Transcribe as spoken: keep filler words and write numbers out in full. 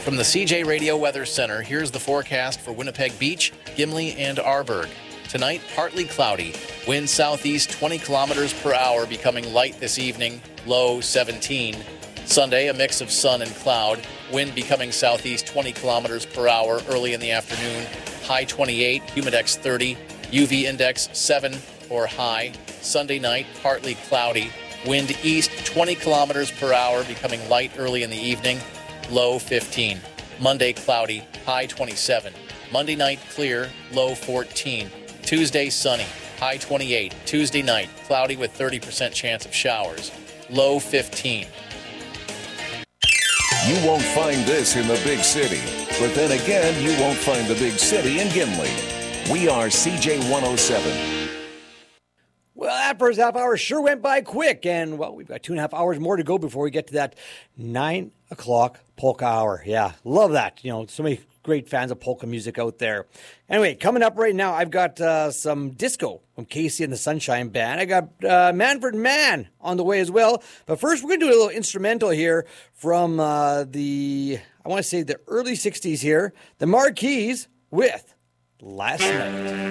From the C J Radio Weather Center, here's the forecast for Winnipeg Beach, Gimli, and Arborg. Tonight, partly cloudy. Wind southeast twenty kilometers per hour, becoming light this evening, low seventeen. Sunday, a mix of sun and cloud. Wind becoming southeast twenty kilometers per hour early in the afternoon, high twenty-eight, humidex thirty, U V index seven or high. Sunday night, partly cloudy. Wind east twenty kilometers per hour, becoming light early in the evening, low fifteen. Monday, cloudy, high twenty-seven. Monday night, clear, low fourteen. Tuesday, sunny, high twenty-eight. Tuesday night, cloudy with thirty percent chance of showers, low fifteen. You won't find this in the big city, but then again, you won't find the big city in Gimli. We are C J one oh seven. Well, that first half hour sure went by quick, and, well, we've got two and a half hours more to go before we get to that nine o'clock polka hour. Yeah, love that. You know, so many great fans of polka music out there. Anyway, coming up right now, I've got uh, some disco from Casey and the Sunshine Band. I got uh, Manfred Mann on the way as well. But first, we're going to do a little instrumental here from uh, the, I want to say the early sixties here, the Marquis with Last Night.